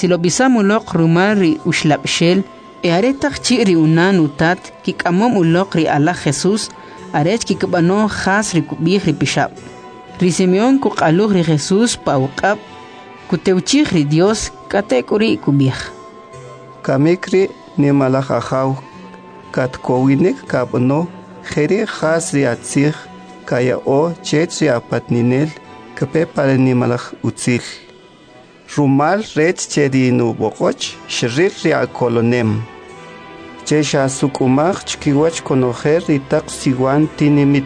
si lo bisamulok rumar ri ushlapshel aretak chi ri unan utat kikamom ulok ri ala Jesús arech kikbano khas ri kubih ri pishab ri Simeón kuqaluk ri Jesús pauqab kuteuchih ri Dios katekuri kubih kamikri ni malajajaw katkowinik kabno kheri khas ri atzih kaya o chech ri apatninel kape para ni malaj utzil rumal red chedi nu bokoch shrir ri akolonem chesha sukumach chkiwach konojer ri taq siwan tinimit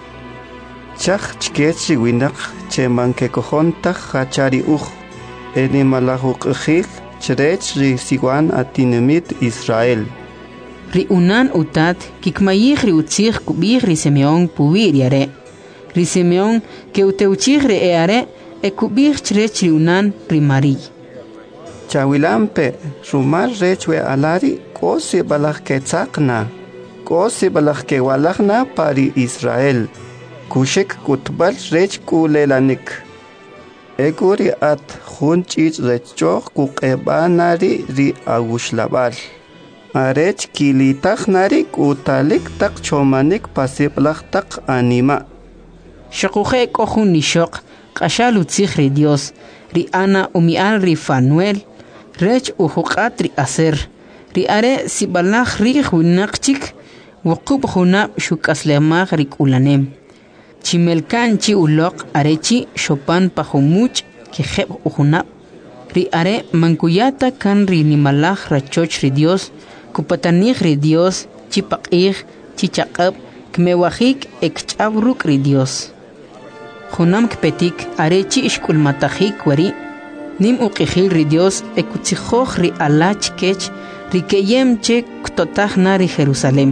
chach chkech winak cheman ke kojonta hachari uj eni malajuk khil chrech ri siwan atinimit Israel ri unan utat kikmayih ri utzih kubih ri Simeón puwir yare ri Simeón ke uteuchih ri eare ekubih chrech ri unan ri Mari chawilampe rumal rechwe alari kosi balaj ke tzaqna kosi balaj ke walajna pari Israel kushek kutbal rech kulelanik ekuri at junchich rechok kuqebanari ri agushlabal arech kilitajnari kutalik tak chomanik pasiblaj tak anima shaquje kohun nishok qashal utzih ri Dios ri Ana umial ri Fanuel rech uhuqat ri aser ri are sibalaj ri hunaqchik wuqub hunab shukaslemaj ri kulanem chimelkan chi uloq arechi shopan pajumuch kijeb uhunab ri are mankuyata kan ri nimalaj rachoch ri Dios kupatanij ri Dios chipaqij chichaqab kmewajik ekchabruk ri Dios Junam kpetik arechi ishkulmatajik wari nim uqijil ri Dios ekutzijoj ri alach kech ri keyem che ktotajna ri Jerusalem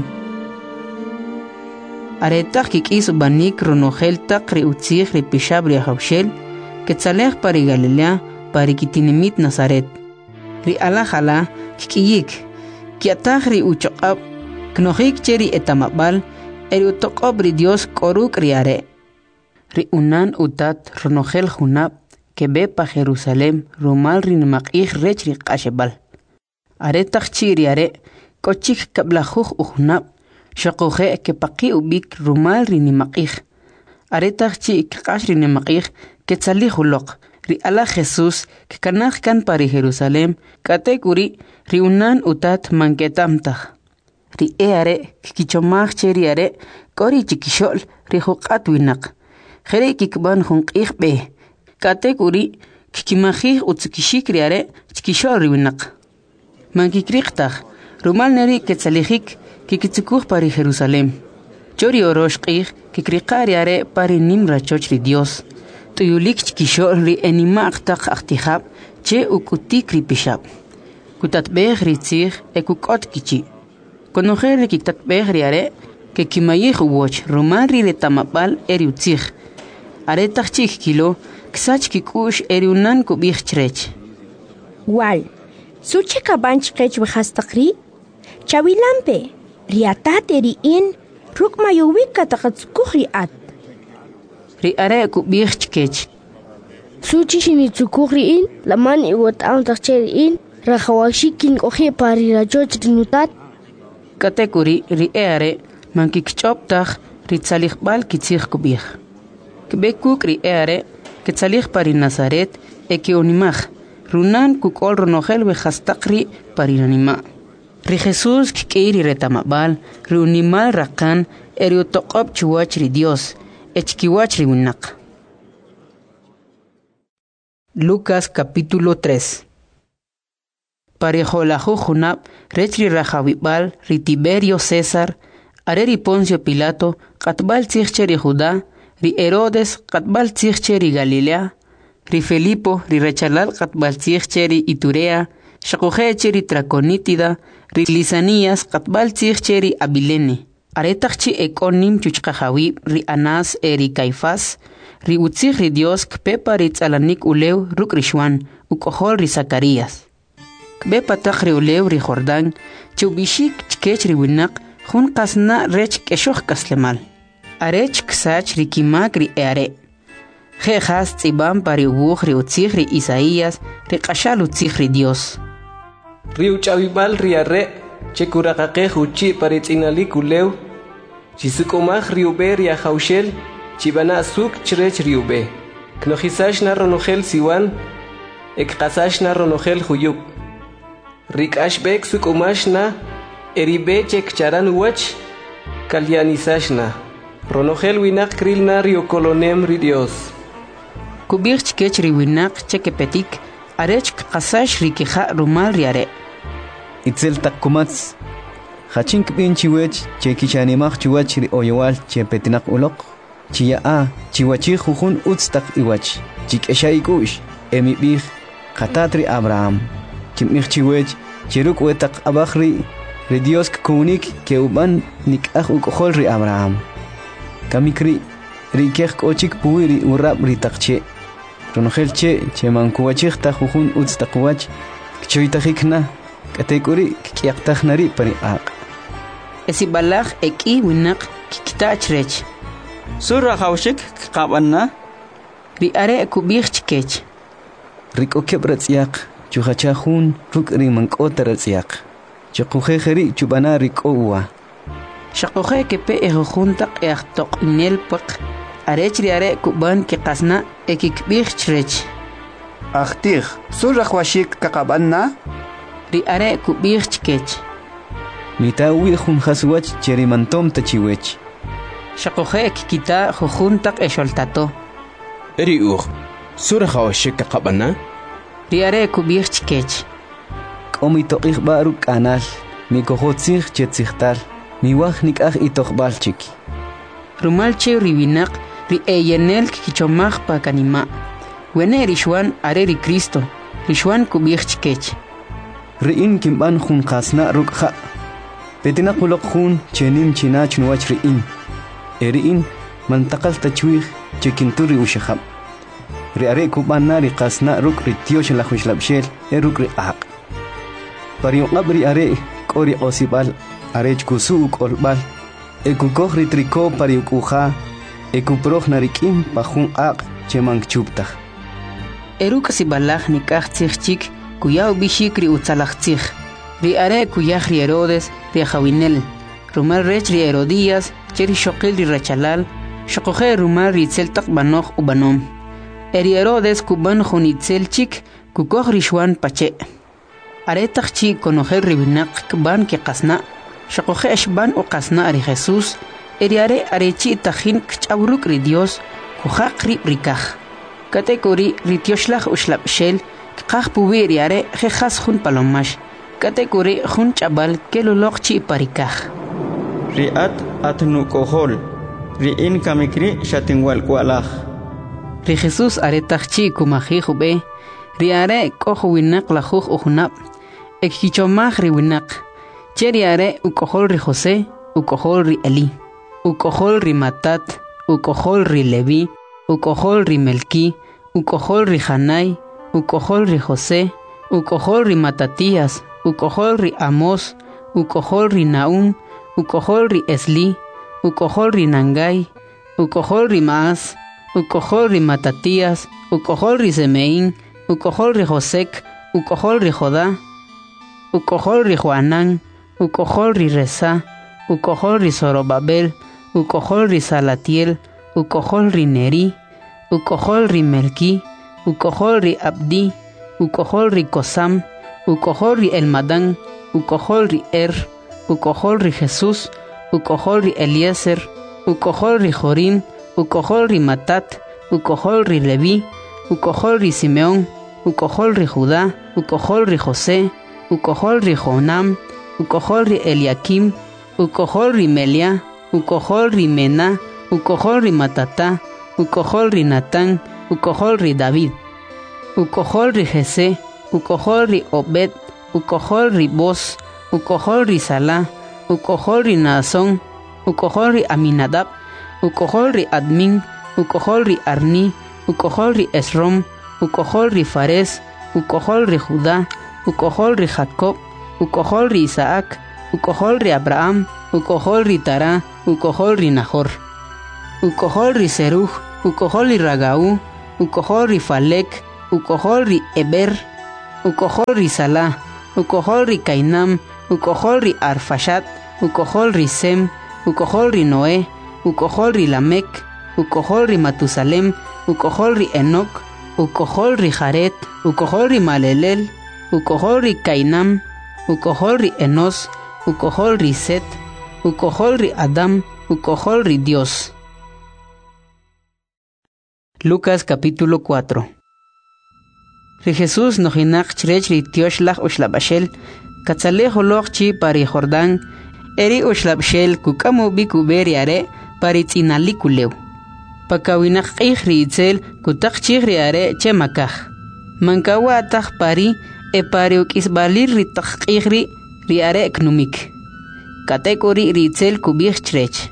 aretaj kikis banik ronojel tak ri utzij ri pishab ri hawshel ketzalej pari Galilea pari kitinimit Nazaret ri alajala kikiyik kiataj ri uchoqab knojik che ri etamabal eri utoqob ri Dios koruk ri are ri unan utat ronojel junab que ve pa Jerusalem rumal rin maqih rech ri qashebal are tachiri are kochik kablajuj ujnab shaqoje que paqi ubik rumal rin maqih are tachi qash rin maqih que tzali huloq ri ala Jesús que kanaj kan pari Jerusalem katekuri ri unan utat manketamtaj ri are kichomaj cheri are kori chikishol ri huqat winaq Jere kikban junqih be katekuri kikimajih utzkishik riare chkishol riwinak mankikriqtaj rumal neri ketzalijik kikitzukuj pari Jerusalem chori oroshqih kikriqariare pari nimra choch ri Dios tuyulik chkishol ri enimaqtaq aqtijab che ukutik ri pishab kutatbej ri tzij ekukot kichi konojer ri kitatbej riare kikimayih uwoch rumal ri retamabal eri utzij aretaj chik kilo ksach kikush eriunan kubih chrech wal suche kabanch qech bhastaqri chawilampe riatat eri in rukmayuwik kataqatsukuj riat ri are kubih chkech suchi shinitsukuj in laman iwat antaqcher in rajawashikin oje pari rajoch dinutat katekuri ri are mankikchoptaj ri tzaliqbal kitzij kubih Kbekuk ri are ketzalij pari Nazaret ekeonimaj runan kukol ronojel bejastaqri pari nanima ri Jesús kiri retamabal ri unimal rakan eriotoqob chuwach ri Dios echkiwach ri winak Lucas capítulo 3 Parejolaju junab rech ri rajawibal ri Tiberio César are ri Poncio Pilato qatbal tzij ri Judá ri Herodes qatbal tzij ri Galilea ri Felipo ri rechalal qatbal tzij ri Iturea shaqoje ri Traconítida ri Lisanías qatbal tzij ri Abilene aretaqchi ekonim chuchqajawi ri Anás ri Caifás ri utzij ri Dios kpepa ri tzalanik ulew ruk ri Xuan ukojol ri Zacarías kpepa taq ri ulew ri Jordán chubishik chkech ri winaq jun qasna rech keshoj kaslemal arech ksach ri kimak ri eare Jejas tzibam pari ubuj ri utzig ri Isaías ri qashal utzig ri Dios. Riu chabibal riarre chekuraqaqe huchi pari tzinali kuleu. Chisukomaj riube ria haushel chibana suk chrech riube. Knojisash na ronogel siwan ekqasash na ronogel huyuk. Rikash bek sukomash na eribe chek charan wach kalyanisash na. Ronogel winak kril na rio kolonem ri Dios. Kubir chkech ri winak chekepetik arech qasash ri kija rumal riare. Itzel takkumats Hachink bin chiwech chekichanimach chiwach ri oyowal chepetinak ulok chiya chiwachi jujun utstak iwach chikesha ikush emibih khatatri Abraham chimich chiwech chiruk wetak abakhri ri Dios kunik ke uban nikah ukohol ri Abraham kamikri ri kekh kochik puiri urab ri takche ronogel che mankuwachik ta jujun utstak wach choitahikna katekuri kiaqtahnari pari aq Esibalaj eki winak kikitachrech. Surra haushik qabanna. Riare kubir chkech. Riko kebratsiaq chuhachahun ruk rimankotaratsiaq. Chukujejeri chubana riko uwa. Shaqoje kepe ejuntaq eaqtoq inelpaq. Arech riare kuban kiqasna ekikbir chrech. Ahtig, surra hawashik kaqabanna. Riare kubir chkech. Mitawi jun haswach cherimantom tachiwech. Shaqoje kikita jujuntaq esholtato. Eriuq, surra hawashik kaqabanna. Riare kubir chkech. Komito ikhbaru kanal, mi kohotzig chetzigtal, mi waj nikaj itokhbalchik. Rumalche riwinak ri eyenel kichomaj pa kanima. Wene rishwan are ri Cristo, rishwan kubir chkech. Riin kimban jun khasna rukha. Petina kulok jun chenim chinach nuwach riin. Eriin mantakal tachwih chekinturi ushahab. Riare kubana ri qasna ruk ri tiosh la khushlabshel eruk ri aq. Pariong abri are kori osibal arech kusu kolbal. Ekukoj ri triko pariukuja. Ekuproj narikim pajun aq chemang chuptaj. Eruk sibalaj nikaj tzigchik kuyaw bishik ri utzalajtzig. Riare kuyaj ri Herodes ri Jawinel. Rumar rech ri Herodías cheri shoqil ri Rechalal. Shoqoje rumar ri tzeltaq banoj ubanom. Eri Herodes kuban junitzel chik kukoj ri shwan pache. Aretaq chi konojel ri winak kban ki qasna. Shoqoje eshban u qasna ri Jesús. Eri are arechi tajin kchabruk ri Dios kujaq ri rikaj. Katekori ri tioshlaj ushlabshel kqaj puwi ri are jejas jun palomash. Katekori jun chabal keloloq chi parikaj. Riat atnu kohol. Riin kamikri shatinwal kualaj. Ri Jesús aretaq chi kumaji jube. Ri are kojo winak la juj ujunab. Ekkichomaj ri winak. Cheri are ukojol ri José, ukojol ri Eli. Ukojol ri Matat, ukojol ri Levi, ukojol ri Melki, ukojol ri Hanai, ukojol ri José, ukojol ri Matatías, ukojol ri Amos, ukojol ri Naum, ukojol ri Esli, ukojol ri Nangai, ukojol ri Maas, ukojol ri Matatías, ukojol ri Semeín, ukojol ri Josek, ukojol ri Jodá, ukojol ri Joanán, ukojol ri Resa, ukojol ri Zorobabel, ukojol ri Salatiel, ukojol ri Neri, ukojol ri Melki, ukojol ri Abdi, ukojol ri Kosam, ukojol ri Elmadán, ukojol ri ukojol ri Jesús, ukojol ri Eliezer, ukojol ri Jorim, ukojol ri Matat, ukojol ri Levi, ukojol ri Simeón, ukojol ri Judá, ukojol ri José, ukojol ri Jonam, ukojol ri Eliakim, ukojol ri Melia, ukojol ri Mená, ukojol ri Matatá, ukojol ri Natán, ukojol ri David, ukojol ri Jesé, ukojol ri Obed, ukojol ri Boz, ukojol ri Salá, ukojol ri Naasón, ukojol ri Aminadab, ukojol ri Admin, ukojol ri Arni, ukojol ri Esrom, ukojol ri Fares, ukojol ri Judá, ukojol ri Jacob, ukojol ri Isaac, ukojol ri Abraham, ukojol ri Tará, ukojol ri Nahor, ukojol ri Seruj, ukojol ri Ragaú, ukohol ri Falek, ukohol ri Eber, ukohol ri Sala, ukohol ri Kainam, ukohol ri Arfashat, ukohol ri Sem, ukohol ri Noé, ukohol ri Lamek, ukohol ri Matusalem, ukohol ri Enoch, ukohol ri Jaret, ukohol ri Malelel, ukohol ri Kainam, ukohol ri Enos, ukohol ri Set, ukohol ri Adam, ukohol ri Dios. Lucas capítulo 4. Ri Jesús nojinak chrech ri tioshlach ushlabashel, katzaleh holoch chi pari Jordán, eri ushlabshel kukamu bikuberi are pari tzinalikuleu. Pakawinak ri itzel kutak chigri are chemakaj. Mankawa ataj pari e pari ukisbalir ri takqigri ri are knumik. Katekori ri itzel kubich chrech.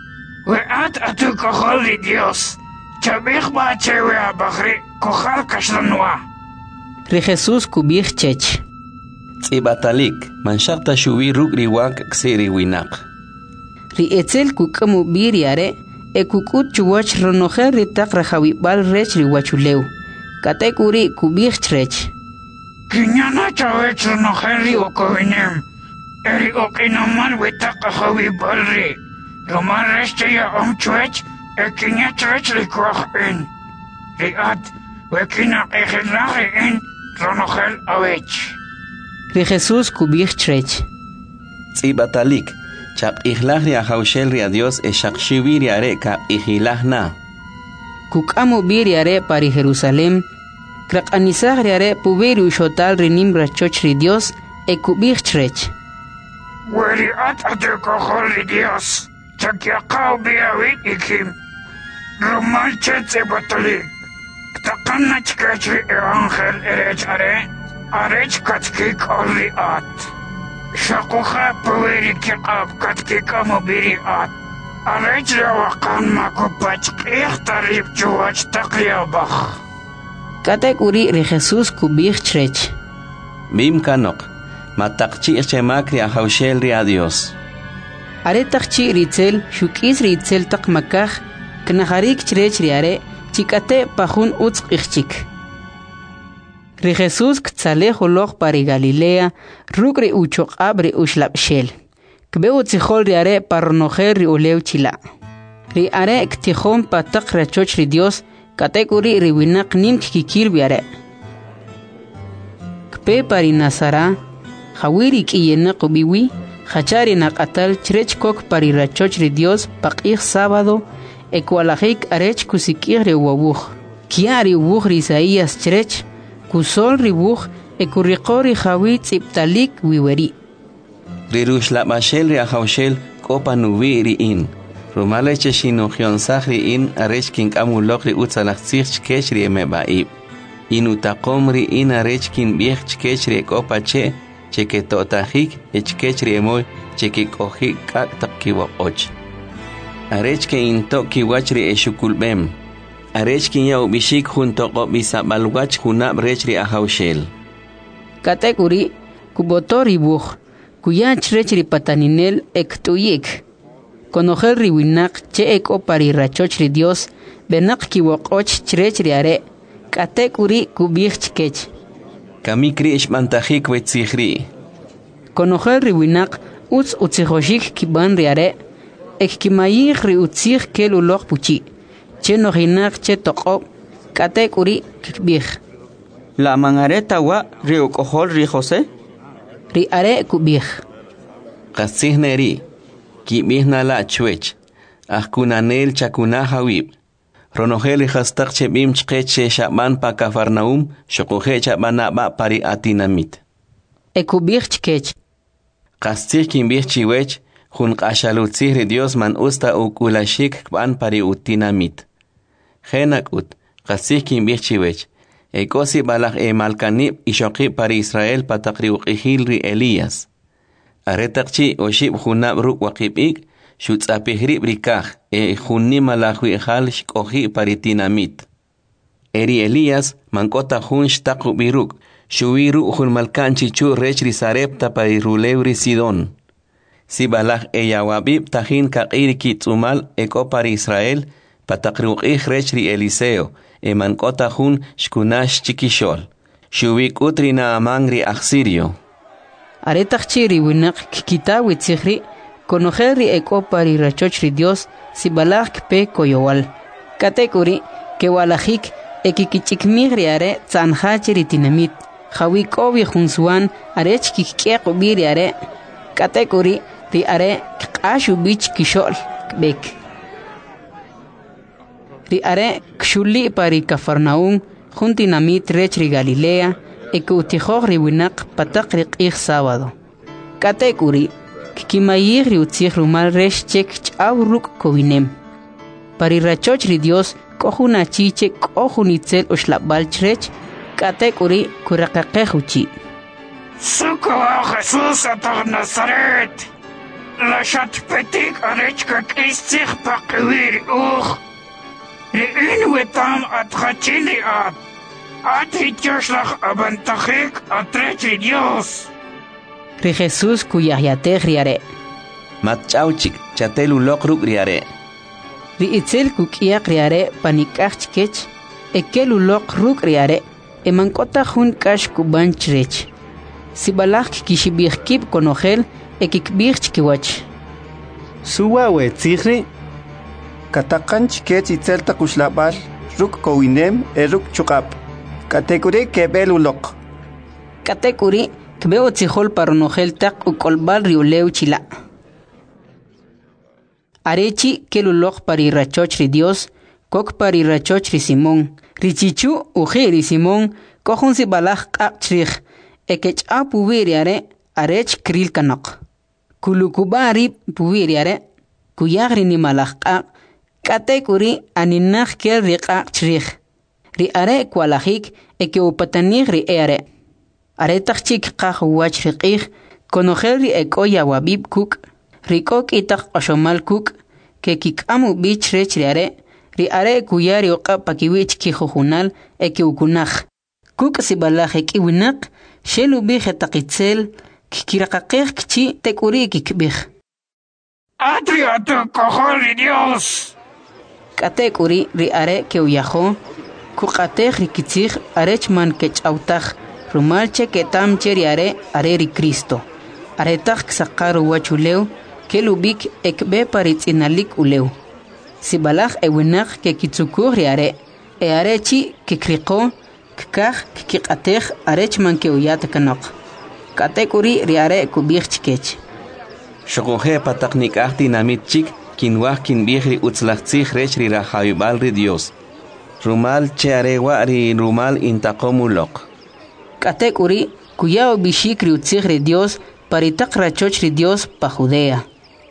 Weat atu kohol ri Dios. Chabich ba chewe abagri kohal kashlanwa. Ri Jesús kubich chech. Tzibatalik manshakta shuwi ruk ri wak ksiri winak. Ri etzel kukamu biri are e kukut chuwach ronojer ri tak rajawibal rech ri wachuleu. Katekuri kubich chrech. Kinyana chawech ronojer ri okowinem. Eri okinamal witak rajawibal ri. Roman reste ya omchwech ekinya chrech ri kwach in. Riat wekina egelari in ronojer awech. Ri Jesús kubich chrech. Tzibatalik chap ihlach ri ahaushel ri a Dios e shakshiwi ri are kap ihilach na. Kukamu biri are pari Jerusalem, krakanisach ri are puberi ushotal ri nimra choch ri Dios e kubich chrech. Weri at atu kohol ri Dios. Chakyakaw biyawit ikim. Roman chetze batalik. Ktakanna chkachri evangel erech are. Arech katkik olri at. Shakucha paweri kikab katkik amobiri at. Arech rawakan makupach ikhtarib chuwach takyabach. Katek uri ri Jesús kubich chrech. Bim kanok. Matakchi chemakri ahaushel ri a Dios. Are takchi ritzel, shukis ritzel tak makaj, knaharik chrech riare, chikate pajun utz ichchik. Ri Jesús ktzaleh holoch pari Galilea, rukri uchok abri ushlabshel. Kbe utzihol riare parnojer ri uleu chila. Ri are ktihon patak rachoch ri Dios, katekuri ri winak nim kikil biare. Kbe pari Nazara, hawiri kiyena kubiwi, Hachari naqatal chrech kok pari rachoch ri Dios paqih sábado ekwalajik arech kusikih ri wabuj. Kiari wuj ri Isaías chrech kusol ri wuj ekurriqori jawi tziptalik wiweri. Ri rushlabashel ri ahaushel kopa nuwi ri in. Rumaleche shinochion sach ri in arech kin amulok ri utzalachzich chkech ri emebaib. Inutakom ri in arech kin biech chkech ri kopa che cheke totajik echkech riemoy cheke kohik kak takiwa och. Arech ke into kiwach ri eshukulbem. Arech kin ya ubishik junto qobisabalwach hunab rech ri ahaushel. Katekuri kubotori buj kuyach rech ri pataninel ektuyik. Konojer ri winak che eko pari rachoch ri Dios benak kiwok och chrech ri are. Katekuri kubich chkech. Kamikri ishmantajik wetzihri. Konojer ri winak utzihoshik kiban riare, ek kimayik ri utzih kel uloch puchi. Che nojinak che toqob, katek uri kikbih. La mangareta wa ri ukohol ri José? Ri are kubih. Qasihneri, kibih na la chwech, ahkunanel chakuna hawib. Ronogel hastak chebim chkeche shaban pa Kafarnaum, shokohe chabana ba pari atinamit. Ekubich chkech. Kastir kimbich chiwech, hun kashalutzir Dios man usta ukulashik kban pari utinamit. Henak ut, kastir kimbich chiwech. Ekosi balak malkanib ishoki pari Israel patakri ukihil ri Elías. Aretakchi oshib hunab ruk wakibik, Shutzapihri brikaj, junni malajui hal shkohi paritinamit. Eri Elías, mankota hun shtaku biruk, shuiru hun malkanchi chu rechri sarepta pariruleuri Sidon. Si balaj eyawabib tahin kakiri kitzumal eko para Israel, pataqriuqih rech ri Eliseo, emankota hun shkunash chikishol. Shubik utri Naamán ri Asirio. Aretachchi ri winak kikita witzihri, conocer ri eko pari rachoch ri Dios, si balak pe koyowal. Katekuri, que walajik, ekikichikmig ri are, tzanhachi ri tinamit, hawikobi junsuan, arech kikiek ubiri are, katekuri, ri are, kashu bich kishol, bek. Ri are, kshuli pari Cafarnaum, juntinamit rech ri Galilea, ekuutijog ri winak patak ri q'ij sábado. Katekuri, kikimayig ri utzig rumal resh chek ch'aw ruk kowinem. Pari rachoch ri Dios, kohuna chiche kohunitzel ushlabal chrech, katekuri kurakakej uchi. Suko Jesús atar Nazaret, la shatpetik arech kakistig pakewir uch. Ri inwetam atchachili at. Atrityoslach abantachik atrechi Dios. Ri Jesús kuyayatej riare. Matchauchik, chatelu lokruk riare. Ri itzel kukiak riare panikachkech, ekelu lokruk riare, emankota hun kash kuban chrech. Sibalach kishibirkib konogel, ekikbirch kiwach. Suwawe tzihri? Katakanch kech itzel takushlabal, ruk kowinem eruk chukap. Katekuri kebel ulok. Katekuri kbeo tzihol paronogel tak ukolbal riuleu chila. Arechi kelulok pari rachoch ri Dios, kok pari rachoch ri Simón. Richichu uji ri Simón, kohun si balach kakchrich, ekech a pubiriare, arech kril kanok. Kulukubari pubiriare, kuyagri ni malach kak, katekuri aninach kel ri kakchrich. Ri are kwalajik eke upatanig ri ere. Are tachchik kach wach riqig, konogel ri eko yawabib kuk, rikok itak ashomal kuk, ke kikamu bich rech ri are kuyari oqa pakiwich kijujunal eke ukunaj. Kuk si balajek iwinak, shelu bije takitzel, kikirakakej kchi tekuri kikbij. Atriatu kohol Dios. Katekuri ri are ke uyajo, kukatej rikitzig arech man kech autaj, rumalche ketam cheri are ri Cristo. Aretaj ksakaru wachuleu, kelubik ekbe paritzinalik uleu. Sibalaj ewinak ke kitzukur ri are, arechi kikriko, kikaj kikatej arech man ke uyat kanok. Katekuri ri are kubij chikech. Shokoje pataknik ahti namit chik, kinwaj kinbijri utzlachtzig rech ri rajawibal ri Dios. Rumal che arewa ri rumal intakomulok. Katekuri kuyao bishik ri utzig ri Dios paritak rachoch ri Dios pa Judea.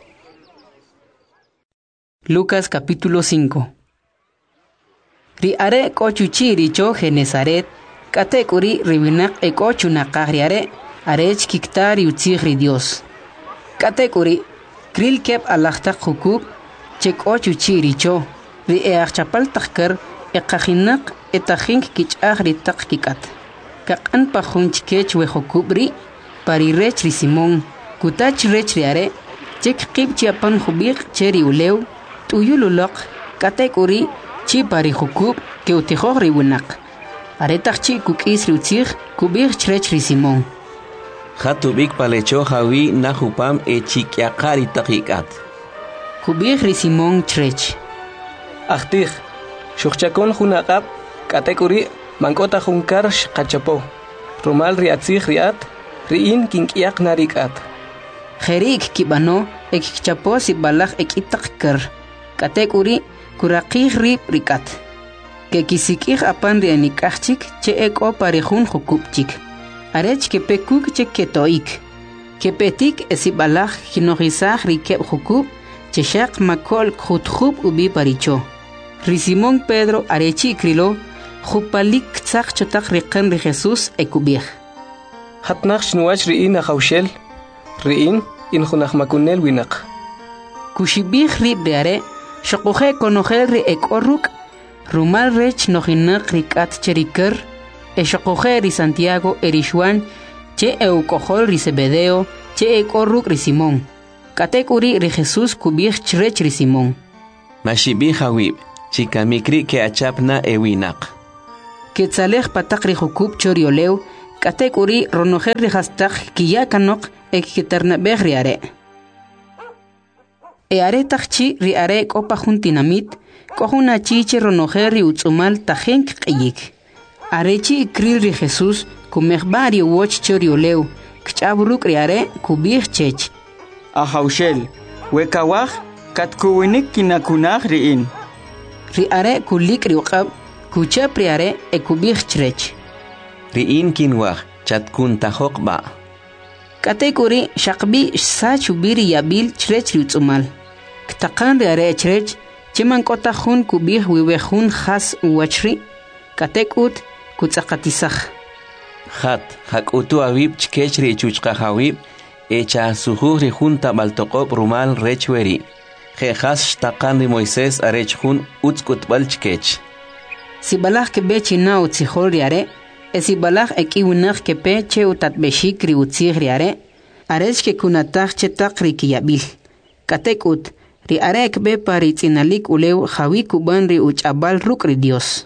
Lucas capítulo 5. Ri are kochuchi richo Genesaret, katekuri ribinak ekochunakaj ri are, arech kiktar ri utzig ri Dios. Katekuri kril kep alachtak hukub, chek ochuchi richo, ri eachapal takkar, ekajinak etahink kichaj ri tak kikat. Kakan pa hunchkech we hukubri, pari rech ri Simón, kutach rech ri are, chek kib chiapan hubik cheri uleu, tuyululok, katekuri, chi pari hukub, ke utijog ri winak. Aretach chi kukis ri utzig, kubik chrech ri Simón. Hatubik palecho hawi nahupam echikyakari takikat. Kubik ri Simón chrech. Achtij, shuchakon hunakap, katekuri, mankota hunkar shkachapo. Rumal riatzig riat, riin kinkyak narikat. Jerik kibano, ekikchapo si balach ekitakker. Katekuri, kurakij rip rikat. Ke kisikij apan rianikachik, che eko parejun hukupchik. Arech ke pekuk che ketoik. Ke petik esibalach kinojizaj rikeb hukub, che shak makol khutkhub ubi paricho. Ri Simón Pedro arechi krilo, jupalik tzak chotak rikan ri Jesús ekubij. Hatnach shnuach riin achaushel, riin in junach makunel winak. Kushibij rib reare, shokoje konogel ri ekorruk, rumal rech nojinak rikat cheriker, shokoje ri Santiago erishwan, che eukojol ri Zebedeo, che ekorruk ri Simón. Katekuri ri Jesús kubij chrech ri Simón. Mashibij hawib, chikamikri ke achapna ewinaq. Quetzalej patakri jukub chorioleu, katekuri ronojer rihastak kiyakanok ekiternabej riare. Eare takchi riare kopa juntinamit, kohuna chiche ronojer riutzumal tajenk qiyik. Arechi ikril ri Jesús kumejbari woch chorioleu, kchaburuk riare kubij chech. Ahaushel, wekawaj katkuwinik kinakunaj riin. Riare kulik riuqab, kuchap riare ekubij chrech. Riin kinwaj chatkun tajokba. Katekuri shaqbi sachubiri yabil chrech riutzumal. Ktakan riare chrech, chiman kota jun kubij wiwejun khas uwachri, katekut kutzaqatisaj. Hat, hakutu awib chkechri chuchqahawib, echa suhuri junta baltoqob rumal rechweri. Jejas shtakan ri Moisés arech jun utzkutbal chkech. Sibalaj kebe china utzijol riare, esibalaj ekiwinaj kepe che utatbeshik ri utzij riare, arech ke kunataj chetak ri kiyabil. Katekut, ri are ekbe pari tzinalik uleu jawi kuban ri uchabal ruk ri Dios.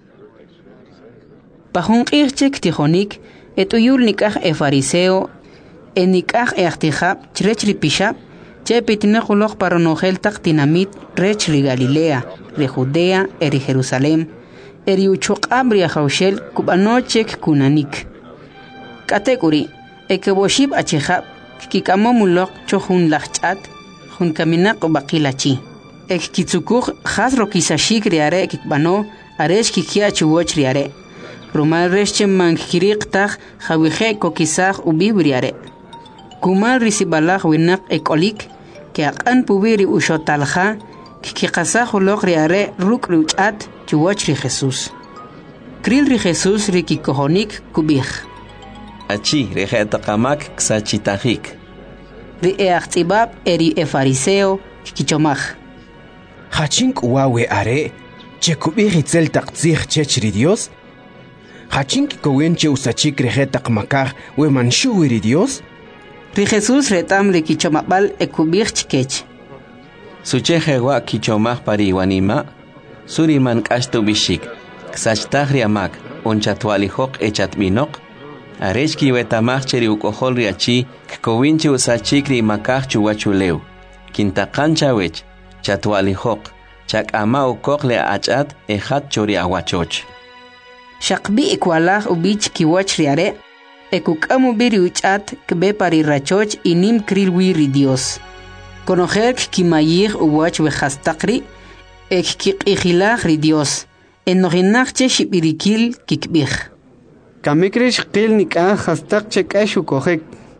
Pajun qirchek tijonik, etuyul nikaj fariseo, nikaj artijab, chrech ri pishab, che pitinakulok paronogel tak tinamit, rech ri Galilea, ri Judea, eri Jerusalem, eri uchuqab ri Ahaushel, kubanochek kunanik. Katekuri, ekeboshib achijab, kikamomulok chohun lachchat, jun kaminak bakilachi. Ek kitsukuj jasro kisashik riare kikbano, aresh kikia chuwoch riare. Rumal resche mankiriq taj jawije kokisaj ubibriare. Kumal risibalaj winak ekolik, que aqan pubiri ushotalja, kikasaj ulok riare ruk ruchat chuwoch ri Jesús. Kril ri Jesús rikikohonik kubij. Achi rejetaqamak ksachitajik. Ri eaqtzibab eri fariseo kichomaj. Hachink wawe are, che kubij itzel taqtzij chech ri Dios? Hachink kowenche usachik rejetaqmakaj we manshuwi ri Dios? Ri Jesús retam ri kichomabal ekubij chkech. Suche jewa kichomaj pari wanima, suri man kashtu bishik, ksachtaj riamak, onchatwalijok echatminok, arechki wetamaj cheri ukohol riachi, kkowinche usachik ri makaj chuwachuleu, kintakancha wech, chatwalijok, chakama ukok le achat ejat chori awachoch. Shaqbi ikwalaj ubich kiwach riare, ekukamu biri uchat kbe pari rachoch inim kril wiri Dios. Conojer kimayij uwach wejastakri, ek kikijilaj ri Dios, enoginajche shibirikil kikbij. Kamikrish qil nikah hastak chekash ukojek.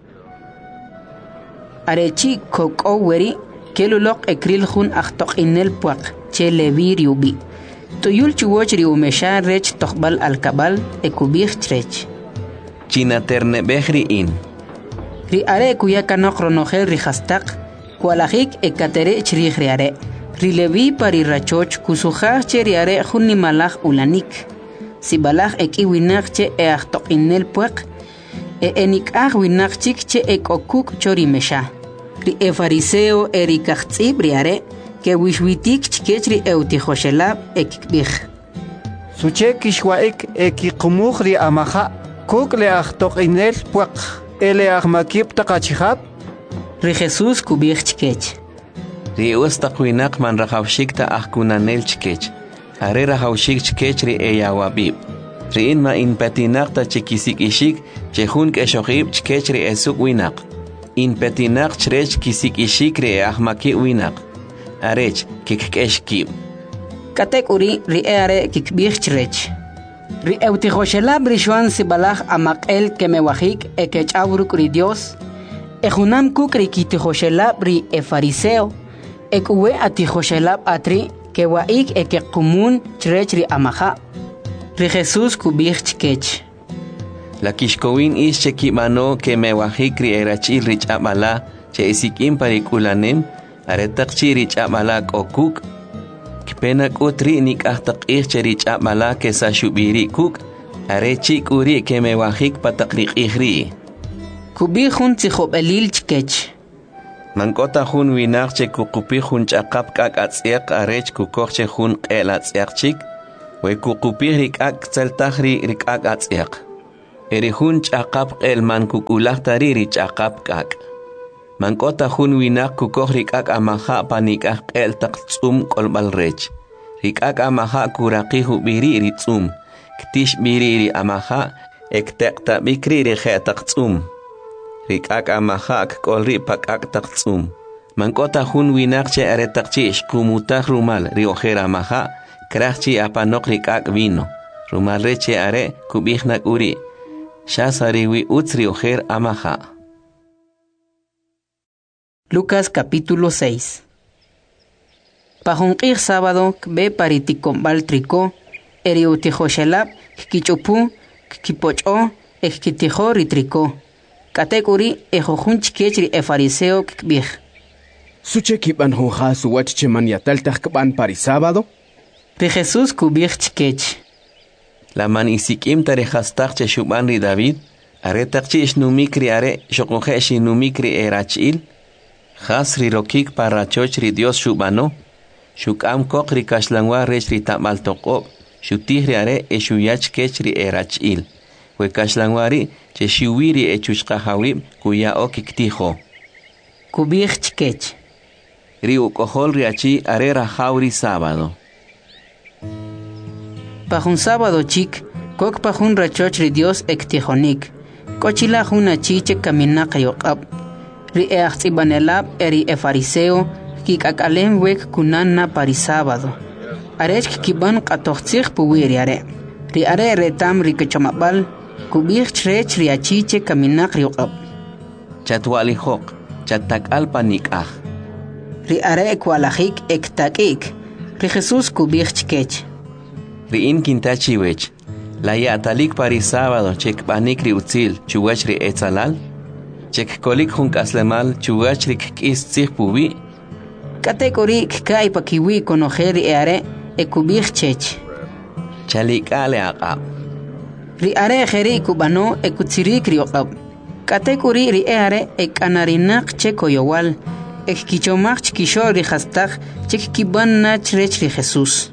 Arechi koko weri, kelulok ekril jun achtok inel puak, che levi riubi. Tuyul chuwoch riumesha rech tokbal alkabal ekubij trech. China terne behri in. Ri are kuyakanok ronogel ri hastak, kualajik ekatere chrij riare. Ri levi pari rachoch kusujaj che riare jun nimalaj ulanik. Sibalaj ekiwinak che achtok inel puak, enikaj winak chik che ekokuk chorimesha. Ri fariseo erikajtzib riare, que wishwitik chkechri eutijoshelab ekikbij. Suche kishwaik ekiqumuj ri amaja, kuk le achtok inel puak, ele ahmakib taqachijab. Ri Jesús kubij chkech. Ri ustaqwinak man rajawshikta ahkunanel chkech. Are rajawshik chkech ri eyawabib. Ri inma inpetinaqta chikisik ishik, chejun keshoqib chkech ri esuk winak. Inpetinaq chrech kisik ishik ri ahmaki winak. Arech kikeshkib. Katekuri ri are kikbij chrech. Ri eutijoshelab rishuan sibalaj amak'el kemewajik ekechawruk ri Dios. Ejunam kuk ri kitijoshelab ri fariseo. Ekuwe atijoshelab atri kewaik ekekumun chrech ri amaja. Ri Jesús kubij chkech. La kishkowin is chekimano kemewajik ri erachil rich amala che isikim parikulanem. Aretaqchi rich amalak okuk, kpenak utri nik ahtaqih cherich amalak kesa shubiri kuk, arechi kuri kemewajik patakrik ihri. Kubi jun tzijob elil chkech. Mankota hun winak che kukupi hun chakap kak atsiak arech kukok che hun el atsiak chik, we kukupi rikak tseltahri rikak atsiak. Eri hun chakap el man kukulak tariri chakap kak. Mankota hun winak kukok rikak amaha panikak el tak tsum kolbal rech. Rikak amaha kuraki hubiri ritsum, ktish biri amaha ektek tabikri rihetak tsum. Rikak amahak kolri pakak taktsum. Mankota hun winakche aretakchi ishkumutak rumal riojera amaha, krachchi apanok rikak vino. Rumal reche are kubihnak uri. Shasariwi utz riojer amaha. Lucas capítulo 6. Pajunqir sábado kbe paritikombal triko, eriutijoshelab, kichupu, kipocho, ekitijo ritriko. Katekuri ejojun chikechri fariseo kbih. Suche kiban honja suwach cheman yataltaj kban pari sábado? Ri Jesús kubih chikech. La man isikim tarejastak che shuban ri David, aretakchi ishnumikri are shokoje shinumikri erachil, has ri rokik parachoch ri Dios shubano, shukam kok ri kashlangwa rech ri tamal tokop, shutihri are eshuyach kech ri erachil. We kashlangwari che shiwiri echushkahawib kuya okiktijo. Kubih chikech. Ri ukohol riachi arera hauri sábado. Pajun sábado chik, kok pajun rachoch ri Dios ektijonik. Kochila juna chiche kaminak yokab. Ri eachzibanelab eri fariseo kikakalem wek kunan na pari sábado. Arech kiban katochzich puwiri are. Ri are retam ri kechamabal. Kubih chrech riachiche kaminak riokab. Chatwali hok, chatak alpanikah. Ri are kwalahik ektakik. Ri Jesús kubih chkech. Ri in kintachi wech. La yatalik pari sábado chek panik ri utzil chuwach ri etzalal. Chek kolik junk aslemal chuwach ri kis tzich pubi. Katekori kai pakiwi konojeri are ekubih chech. Chalik ale aqab. Ri are kheri kubano ekutsirik riokab. Katekuri ri are ekanarinak chekoyowal. Ekkichomach chikisho ri hastak chekkiban na chrech ri Jesús.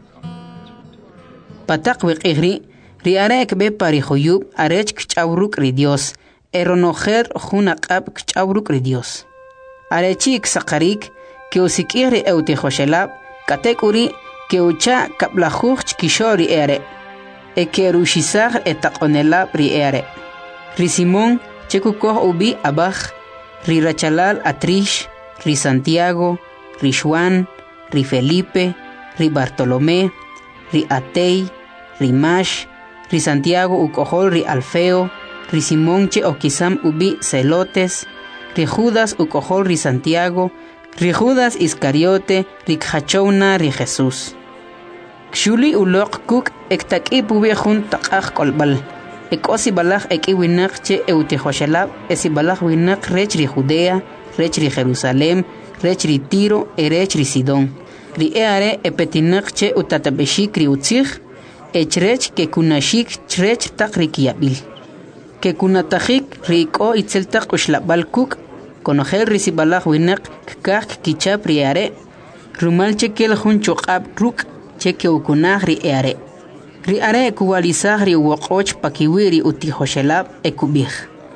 Patak wekihri ri are ekbe pari joyub arech kchawruk ri Dios. Eronojer junaqab kchawruk ri Dios. Arechik sakarik ke usikiri eutejoshelab. Katekuri ke ucha kaplajuch chikisho ri are. Ekerushizar etakonelab ri ere. Ri Simón chekukoh ubi abaj, ri Rachalal atrish, ri Santiago, ri Juan, ri Felipe, ri Bartolomé, ri Atei, ri Mash, ri Santiago ukohol ri Alfeo, ri Simón che okisam ubi Celotes, ri Judas ukohol ri Santiago, ri Judas Iscariote, ri Khachouna ri Jesús. Kshuli ulok kuk ektak'i pubi jun taqaj kolbal. Ekosi balaj eki winak che eutejoshelab esi balaj winak rech ri Judea, rech ri Jerusalem, rech ri Tiro, rech ri Sidón. Ri eare epetinak che utatabeshik ri utzich, echrech ke kunashik chrech tak ri kiyabil. Ke kunatajik ri ko itzeltak ushlabal kuk, konojel ri si balaj winak kak kichap ri eare, rumal che kel jun chokab ruk, cheke ukunah ri eare. Ri are kuwalizah ri wokoch pakiwiri utijoshelab ekubih.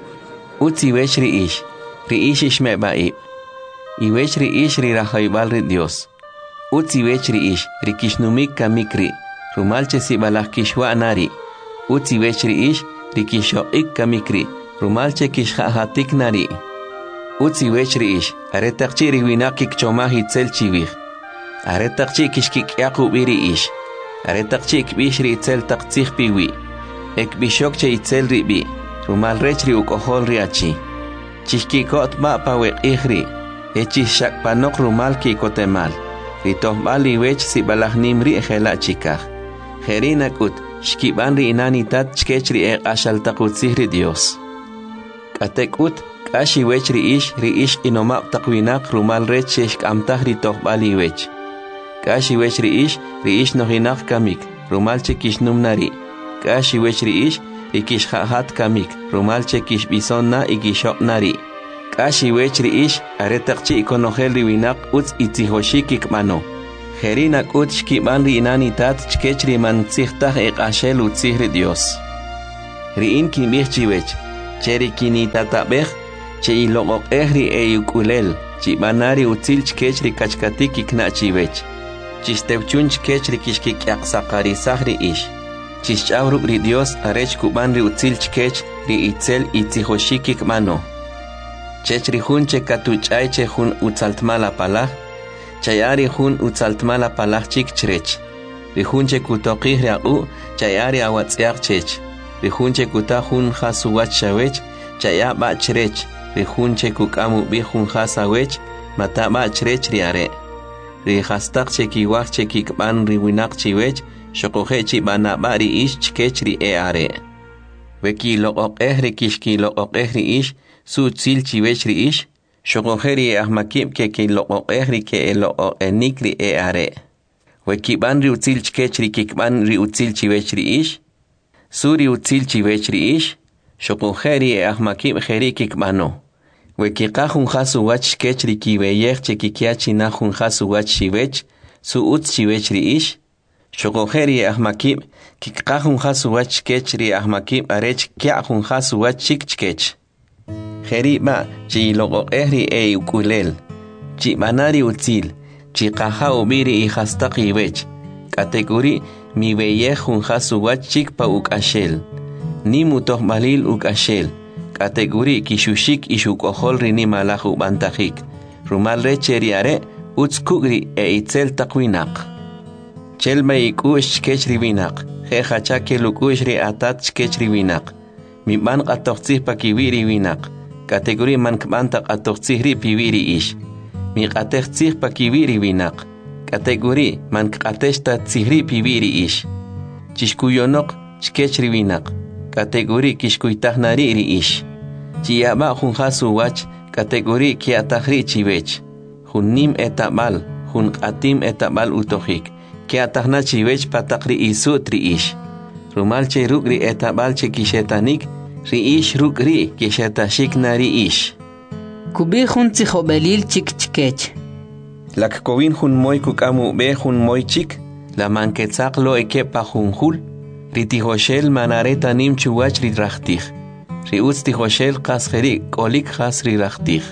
Utzi wech ri ish ishme baib. I wech ri ish ri rahaibal ri Dios. Utzi wech ri ish ri kishnumik kamikri, rumalche si balach kishwa nari. Utzi wech ri ish ri kishoik kamikri, rumalche kishhahatik nari. Utzi wech ri ish aretakchi ri winakik chomah itzel chivih. Aretakchi kishkik yakubiri ish. Aretakchi ikbishri itzel taktzih piwi. Ekbishokche itzel ribi. Rumal rechri ukohol riachi. Chishkikot ma pawek ihri. Echishak panok rumal kikotemal. Ritohbal iwech si balahnim ri ejela chikah. Jerinakut shkiban ri inanitat chkechri ashal takutzihri Dios. Katekut kashi wech ri ish inomap takwinak rumal rech shkamtah ritohbal iwech. Kashi wech ri ish nohinak kamik, rumalche kishnum nari. Kashi wech ri ish kishhahat kamik, rumalche kishbison na ikishok nari. Kashi wechri ish aretakchi ikonogel riwinak uts itzihoshikik mano. Herina kutchki man rinani tat chkechri man tsihtah ekashel utzihri Dios. Riin kinbih chiwech, cheri kini tatabeh, che ilogok ehri eyukulel, chibanari utzil chkechri kachkatiki kna chiwech. Chistewchun chkechri kishkik yaksakari sahri ish. Chischawruk ri Dios arech kuban ri utzil chkech ri itzel itzihoshikik mano. Chechri hun che katuchay che hun utzaltmala palah, chayari hun utzaltmala palah chik chrech. Ri hun che kutokih riau, chayari awatziak chech. Ri hun che kutahun hasuwach shawech, chaya ba chrech. Ri hun che kukamu bi hun hasawech, mata ba chrech riare. Ri hastak che kiwak che kikban ri winak chiwech, shokohe chi bana ba ri ish chkech ri eare. Weki loqok ri kishki loqok ri ish, su tzil chiwech ri ish, shokoheri ahmakib ke loqok ri ke loqok enikri eare. Wekiban ri utzil chkech ri kikban ri utzil chiwech ri ish, su ri utzil chiwech ri ish, shokoheri ahmakib heri kikbano. Wekikahun hasu wach chkech ri kiweyech che kikiachi nahun hasu wach chiwech, su utz chiwech ri ish, shokoheri ahmakib kikahun hasu wach chkech ri ahmakib arech kiahun hasu wach chik chkech. Heriba chi logo ehri ukulel, chi banari utzil, chi kaha ubiri ihastaki wech, kategori mi weyehun hasu wach chik pa ukashel, ni mutoh malil ukashel, kategori kishushik ishukohol rini malahu bantahik, rumal recheriare utskugri itzel takwinak. Chelma ikush chkech riwinak, hechachake lukush ri atat chkech riwinak, mi ban katoxtzih pa kiwiri winak, kategori man kbanta katoxtzih ri piwiri ish, mi katextzih pa kiwiri winak, kategori man katexta tzihri piwiri ish, chishkuyonok chkech ri winak, kategori kishkuytahnari ri ish, chiyaba hun hasu wach, kategori kiatahri chiwech, hun nim etabal, hun katim etabal utohik, kiatahna chiwech patakri isutri ish, rumal che rukri etabal che kishetanik, ri ish rukri kishetashik nari ish. Kubi hun tzihobelil chik chkech. Lak kovin hun moy kukamu be hun moy chik, la manketzak lo ekepa hun hul, ri tihoshel manareta nim chuwach ri rachtich, ri utz tihoshel kasgeri kolik has ri rachtich.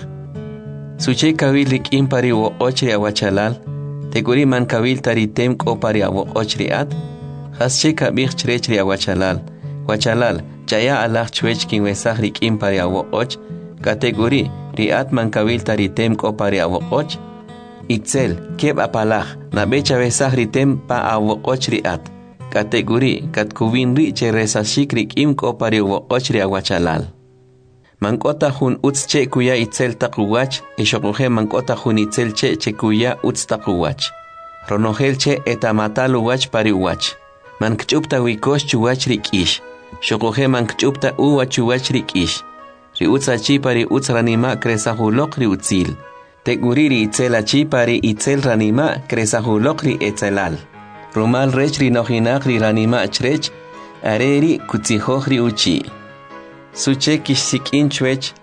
Suche kawil rik impari wo ochri awachalal, teguri man kawil taritem kopari awo ochri at, hasche kabich chrechri awachalal, wachalal, chaya alah chwech kin wesah rik impari awo och, kategori riat man kawil taritem kopari awo och, itzel keb apalah na becha wesah ritem pa awo och riat, kategori katkuvin ri che resashik rik im kopari awo och ri awachalal. Mankota hun utz che kuya itzel takuwach, ishokuhe mankota hun itzel che kuya utz takuwach. Ronohel che etamatalu wach pari wach. Mankchupta wikosh chuwach rik ish. Shokuhe mankchupta uwachuwach rik ish. Ri utza chi pari utz ranima kresahulok ri utzil. Teguri ri itzela chi pari itzel ranima kresahulok ri etzelal. Rumal rech ri nohinak ri ranima chrech, areri kutzihoch ri uchi. Suche kishsikin chwech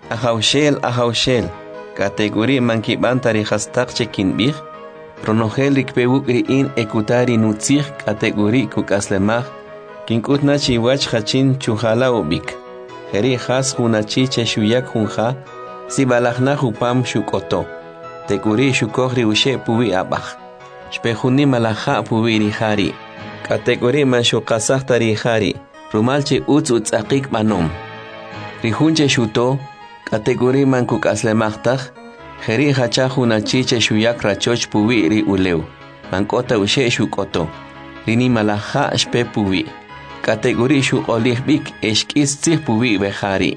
ahaushel, kategori mankibantari hastak chekinbih, pronohel rikpewuk riin ekutari nutzih kategori kukaslemah, kinkutna chiwach hachin chuhala ubik, heri has hunachi cheshuyak hunha, sibalachna hupam shukoto, teguri shukohri ushe puwi abach, shpehuni malaha puwi rihari, kategori manshukasah tarihari, rumalche utz akik manom. Rihunche shuto, kategori man kukaslemachtaj, heri hachahuna chiche shuyak rachoch puwi ri uleu, mankota ushe shukoto, rini malaha shpe puwi, kategori shukolihbik eshkis tzih puwi behari.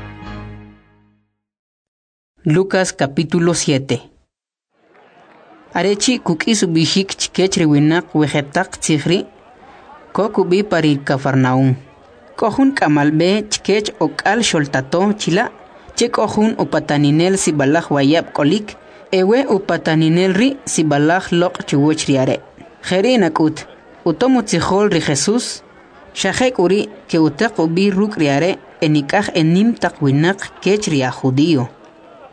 Lucas capítulo 7. Arechi kukisu bishik chikech riwinak wejetak tzihri, kokubi paril Cafarnaum. Kohun kamalbe chkech okal sholtato chila, che kohun upataninel sibalach wayab kolik, ewe upataninel ri sibalach lok chuwoch riare. Jeri nakut, utomu tzihol ri Jesus, shahek uri ke utak ubi ruk riare enikaj enim takwinak kech ria judío.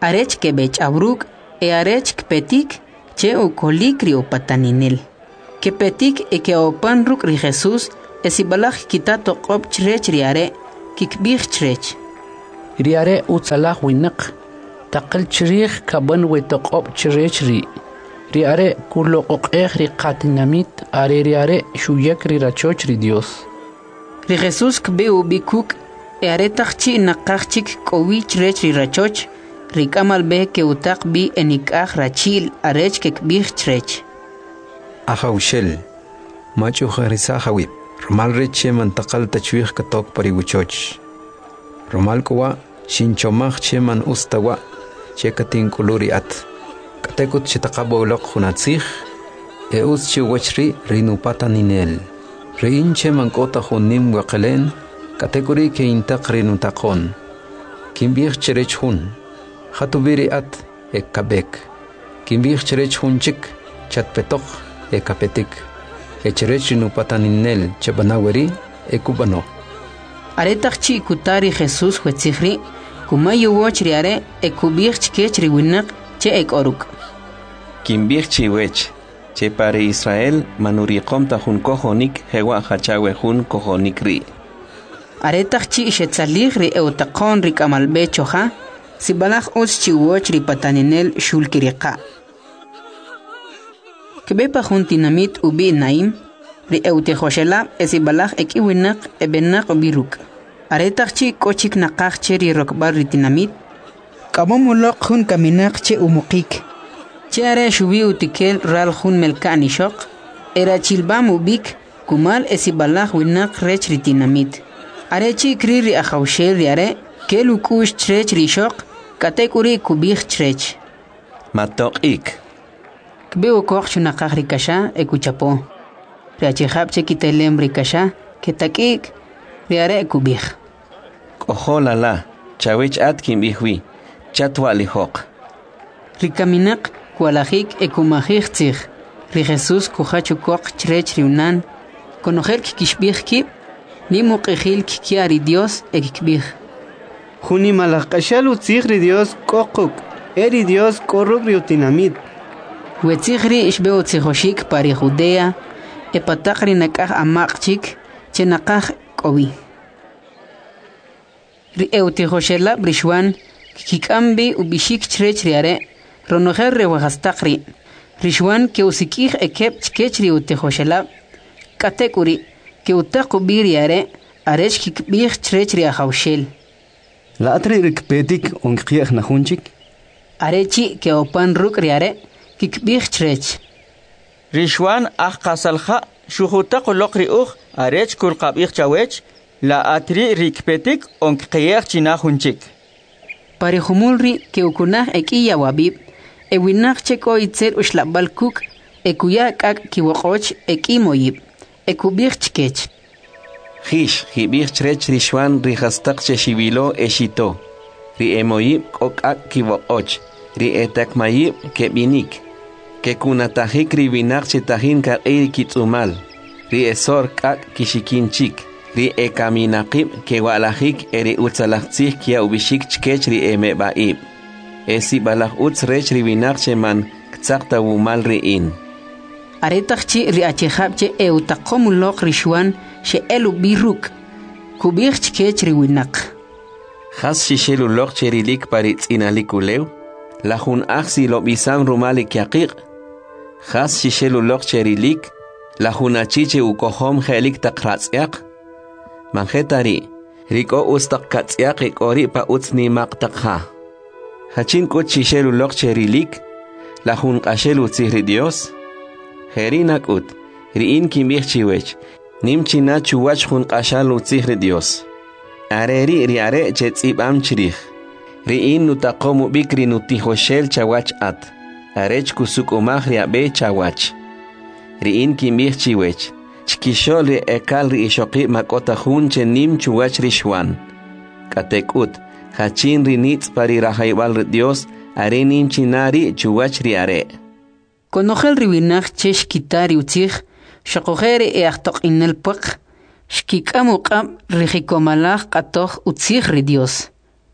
arech que bech abruk e arech kpetik che u kolikri o pataninel. Que petik e que opan ruk ri Jesús esibalach kita toqop chrech riare kikbich chrech. Riare utsalach winak taqal chrich kaban we toqop chrech ri. Riare kuloqoqeh ri qatinamit are riare shuyak ri rachoch ri Dios. Ri Jesús kbe ubikuk e are tachchi naqachik kowi chrech ri rachoch ri kamal be ke utaq bi enikach rachil arech kikbich chrech. Ahaushel machu kharisa hawib romal reche mantakal tachwih katok pariwuchoch romal kowa shinchomach cheman ustawa chekatin kuluri at katekut chitaqabo loq hunatsih e uschi wachri rinupata ninel rein cheman kota hunim waqalen katekuri ke intaq rinutaqon kimbih cherech hun khatubiri at e kabek kimbih cherech hunchik chatpetok e kapetik e cherech nupataninel chabanaweri e kubano Aretachchi kutari Jesús huetzihri kumayu wochriare e kubirch kechri winak che ek oruk. Kimbirchi wech che pare Israel manuriqom ta hun kohonik hewa hachawe hun kohonik ri. Aretachchi shetzaligri e utaqon rik amalbe choja sibalach uschi wochri pataninel shulkiriqa. Kbepa juntinamit ubi naim ri eutejoshela esibalach ekiwinak ebenak biruk. Aretachchi kochik naqach cheri rokbar ritinamit. Kamomulok hun kaminak che umukik. Che are shubi utikel ral hun melkani shok. Era chilbam ubik kumal esibalach winak rech ritinamit. Arechi kriri ahaushel riare kelukush chrech rishok katekuri kubich chrech. Matok ik. Kbeu koch chunaqach rikasha ekuchapo. Riachihab chekitelem rikasha ketakik riare ekubich. Oholala chawech at kimbihwi chatwa lihok. Rikaminak kualajik ekumajik tzig. Ri Jesús kuhachukok chrech riunan konojel kikishbich kib ni muqejil kikiari Dios ekikbich. Juni malakashal utzig ri Dios kokuk eri Dios korruk riutinamit. Wetzigri ishbeu tzijoshik pari Judea, epatakri nakaj amakchik, chenakaj kowi. Ri eutijoshela brishwan, kikambi ubishik chrech riare, ronojer rewahastakri, rishwan ke usikij ekep chkechri utijoshela, katekuri, ke utakubi riare, arech kikbij chrech riahaushel. La atri rikpetik onkiech nahunchik? Arechi ke opan ruk riare, kikbich chrech. Rishwan qasalha shuhuta qoloqri arech kulqabich chawech la atri rikpetik onqiyech chinahunchik. Parihumulri ke ukunah ekiya wabib ewinach cheko itzel ushlabal kuk ekuya kak kiwoqoch ekimoyib ekubich chkech. Hish hibich chrech rishwan rihastak cheshibilo eshito ri emoyib kokak kiwoqoch ri etakmayib kebinik que kunatajik ribinak chetahin ka kitsumal ri esor kak kishikinchik ri ekaminaqib ke walajik eri utsalajtzih kia ubishik chkech ri emebaib esi balaj utz rech ribinak cheman ktsaqta wumal riin Aretachchi ri achejabche eutaqomulok rishwan she elu biruk kubich chkech riwinak Has shishelulok cherilik paritz inalikulew la jun axi lo bisam rumalik yaqiq Has shishelulok cherilik la junachiche ukohom helik taqratzyak manjetari riko ustak katzyak ikori pa utsni maqtakha Hachin ko shishelulok cherilik la jun qashelu tzihri Dios Herinak ut riin kimbich chiwech nimchina chuwach jun qashalu tzihri Dios Areri riare chetzibam chirich Riin nutaqomu bikri nutijoshel chawach at. Arech kusuk umah riabe chawach. Riin kimbich chiwech. Chkishol ri ekal ri ishoqi makota hun chenim chuwach rishwan. Katekut. Hachin ri nitz pari rahaybal Dios. Arenim chinari chuwach riare. Konojel riwinach chesh kitari utzich. Shakojere e achtok inel pak. Shkikamu qam rijikomalach katoch utzich ri Dios.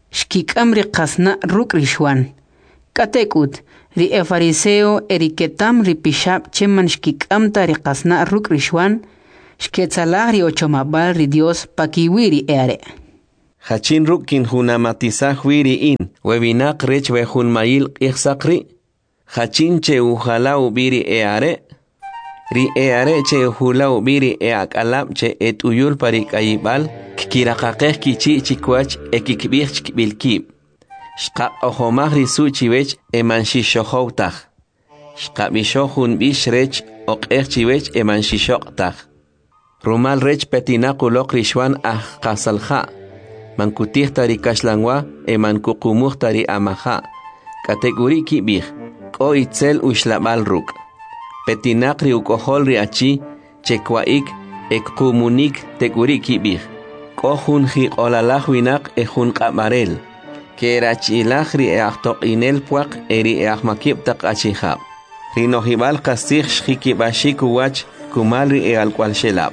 shkikam ri qasna ruk rishwan. Katekut, ri fariseo eriketam ri pishab cheman shkikamta ri qasna ruk rishwan, shketzalah ri ochomabal ri Dios pakiwiri eare. Hachin rukin hunamatizah wiri in, webinak rech wehun mail ichsakri. Hachin che uhala ubiri eare. Ri eare che hula ubiri eakalab che et uyul parik ayibal, kikirakakeh kichi chikwach ekikbich chkibilkib. Shkab ohomah risu chiwech emanshishohoutah. Shkab ishohun bish rech okeh chiwech emanshishoktah. Rumal rech petinakulok rishwan kasalha. Mankutih tari kashlangwa emankukumuh tari amaha. Kategori kibih, ko itzel ushlabal ruk. Petinak ri ukohol ri achi, chekwaik, ekumunik teguri kibih. Ko hun hi olalah winak hun kamarel. Kerachilah ri eachtok inel puak eri eachmakib tak achihab. Rinohibal kasih shikibashik uwach kumal ri ealkwal shelab.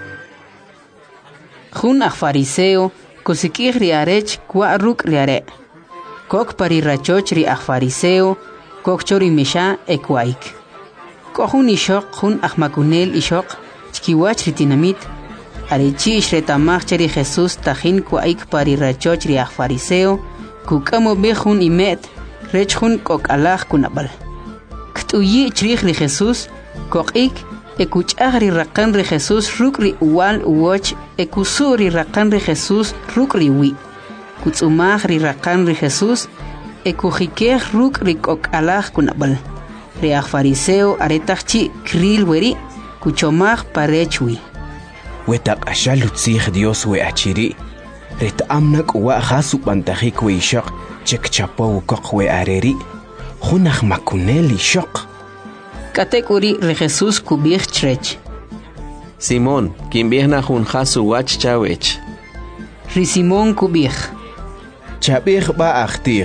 Hun fariseo, kusikih riarech kwa ruk riare. Kok parirachoch ri fariseo, kok chori misha ekwaik. Kohun ishok hun makunel ishok, chkiwach ritinamit, arechi ishretamach cheri Jesus tajin kwaik parirachoch ri fariseo, kukamo behun imet, rech hun kok alah kunabal. Ktuyi chrich ri Jesus, kok ik, ekuchah ri rakan ri Jesus ruk ri uwal uwoch, ekusu ri rakan ri Jesus ruk ri wi. Kutsumah ri rakan ri Jesus, ekujikeh ruk ri kok alah kunabal. Ri fariseo aretachchi kril weri, kuchomah parechwi. Wetak ashalutzih Dios we achiri. Ret amnak uwa khasu pantahik we ishak, chek chapo kok we areri. Hunach makuneli shok. Kategori ri Jesus kubih chrech. Simón, kimbihna hun khasu wach chawech. Ri Simón kubih. Chabih ba akhtir.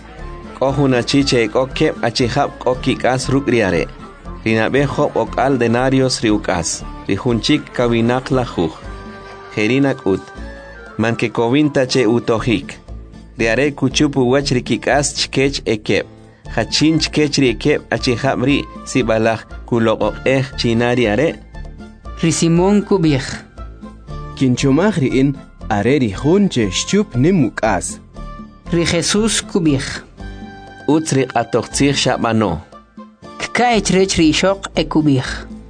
Kohuna chiche kokep achihab kokikas rukriare. Rinabe hop okal denarios riukas. Rihunchik kawinak lahuj. Herinak ut. Manke kovinta che utohik. Riare kuchupu wach rikikas chkech ekep. Hachin chkech rikep achihab ri sibalach kulok chinariare. Ri Simón kubih. Kinchomah riin are rihunche shchup nimukas. Ri Jesus kubih. Utsri atochtzir shabano. Kkaech rech ri ishok ekubih.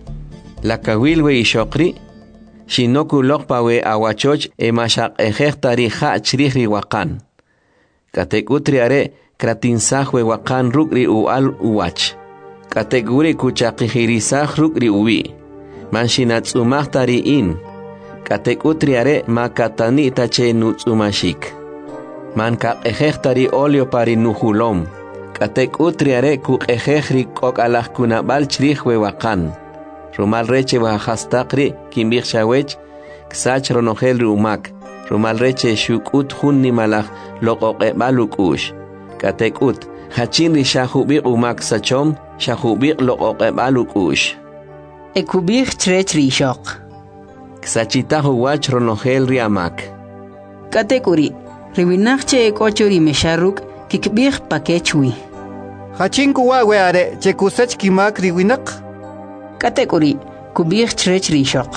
La kawil we ishokri. Shinoku lokpa we awachoch emashak ejektari ha chrih ri wakan. Katekutri are kratinsah we wakan ruk ri ual uwach. Kateguri kuchakihirisah ruk ri uwi. Manshinatsumah tari in. Katekutri are makatani tache nutsumashik. Manka ejektari olio pari nuhulom. Katek utriare ku ejejri kok alah kunabal chrih we wakan. Rumal reche wahastakri kimbir shawech, ksach ronogel rumak. Rumal reche shukut hun nimalach lokok ebalukush. Katek ut, hachin ri shahubir umak sachom, shahubir lokok ebalukush. Ekubir chrech ri shok. Ksachitahu wach ronogel riamak. Katek uri, riwinachche ekochori mesharuk, kikbir pakechwi. Hachin kuwa we are chekusach kimak riwinak. Kategori kubir chrech rishok.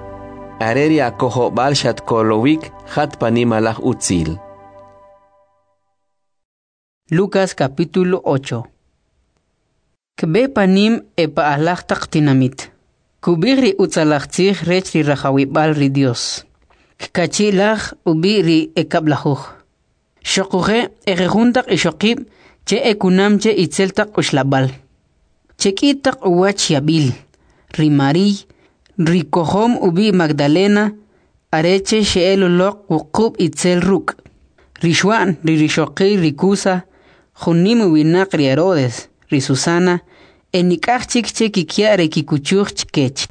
Areri akoho balshat kolowik hat panimalach utzil. Lucas capítulo 8. Kbe panim epa alach taktinamit. Kubir ri utzalachtzich rech ri rachawibal ri Dios. Kachilach ubi ri ekablahuch. Shokuhe erejuntak ishokib che ekunam che itzeltak ushlabal. Chekitak uwach yabil. Rimari, Rikohom ubi Magdalena, areche sheelolok wukub itzel ruk. Rishwan, Rishoki, Rikusa, Junim winak Herodes, Risusana, enikach chikche kikiare kikuchuch chkech.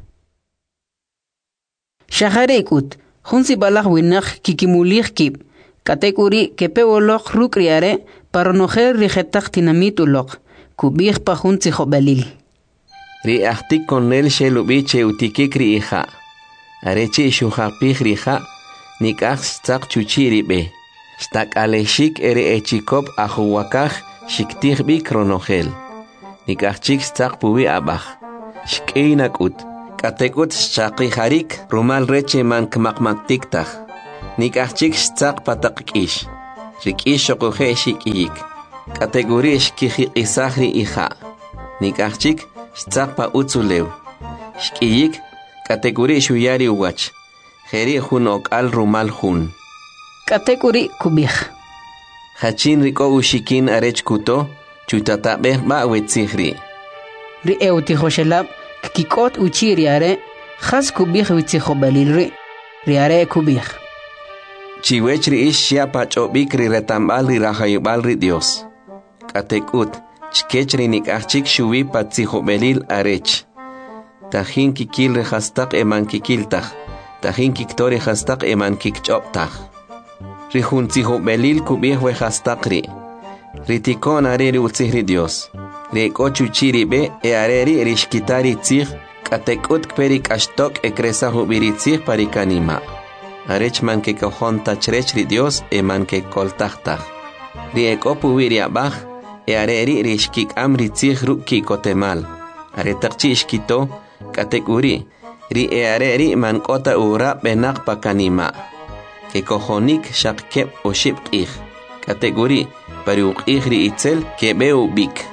Shaharekut, Hunsi balach winak kikimulich kib, katekuri kepeolok ruk riare, paronojer rijetak tinamitulok, kubich pa hunsi hobelil. Ri ahtik con el shelubiche utikikri hija. Areche shuhapih rija, nikach tzak chuchiri be. Shtakaleshik ere echikop ahuwakaj shiktihbi kronogel. Nikachik stak puwi abaj. Shkeinakut. Katekut shaqiharik rumal reche man kmakmaktiktaj. Nikachik stak patakkish. Rikish shokoje shikiyik. Kategori shkihisahri ija. Nikachik stak pa utsulew. Shkiyik kategori shuyari uwach. Jeri hun okal rumal hun. Kategori kubij. Hachin riko ushikin arech kuto, chutatabeh ba wetzihri. Ri eutihoshelab, kikot uchiriare, has kubij witzihobalilri, riare kubij. Chiwechri ish shia pachobik ri retambal ri rahayubal ri Dios. Katekut, chkechri nikachik shuwi patzihobelil arech. Tahin kikil ri hastak eman kikiltach, tahin kiktori hastak eman kikchoptach. Rihun belil kubih we hastakri. Ritikon areri utzihri Dios. Reko chuchiri be e areri rishkitari tzih. Katekut kperi kashtok e kresa hubiri tzih parikanima. Arech man ke kohon tachrechri Dios e man ke koltachtach. Rieko puwiri abach e areri rishkik amri tzih rukki kotemal. Aretakchi ishkito katekuri. Ri e areri man kota ura benak pakanima. Que cojonik shakep o shipqih. Kategori pariuqih ri itzel que beu bik.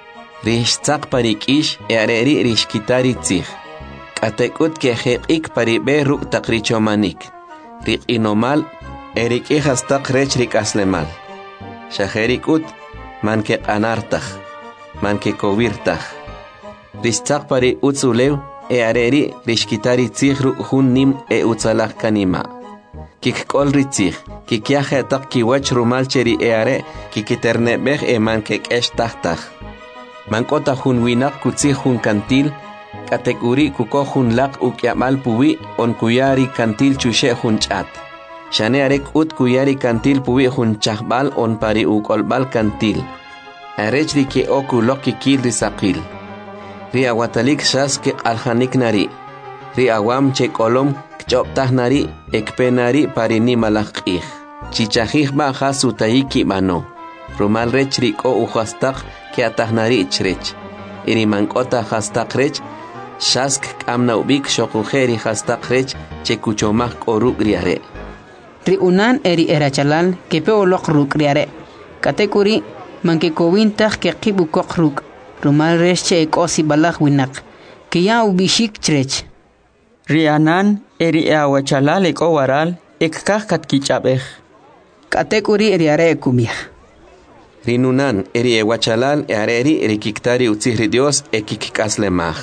Rishtzak parikish e areri rishkitari tzih. Katekut que jekik paribe ruk takrichomanik. Rik inomal erikih hastak rech rik aslemal. Shaherikut man que anartach. Man que kovirtach. Rishtzak pari utzulew e areri rishkitari tzih ruk hun nim e utzalach kanima. Kik kol ritzich, kik yahe tak kiwach rumal cheri eare, kikiterne bech man kek esh tahtach. Man kota hun winak kutzich hun kantil, kategori kuko hun lak ukyamal puwi on kuyari kantil chushe hun chat. Shane arek ut kuyari kantil puwi hun chahbal on pari ukolbal kantil. Arechri ke oku loki kil risakil. Ri awatalik shas ke alhanik nari. Ri awam che kolom Choptah nari ekpenari parini malakih. Chichahih ba hasutayiki mano. Rumal rech riko uhastak ke atah nari ichrech. Iri mankota hastak rech. Shask kamna ubik shokujeri hastak rech che kuchomah koruk riare. Ri unan eri erachalal ke peolok ruk riare. Katekuri manke kowintah ke kibu kokruk. Rumal rech che ekosi balak winak. Ke ya ubishik chrech. Rianan eri awachalal eko waral ekkah katkichapej. Katekuri eriare kumih. Rinunan eri ewachalal eareri rikiktari utzihri Dios ekikikaslemaj.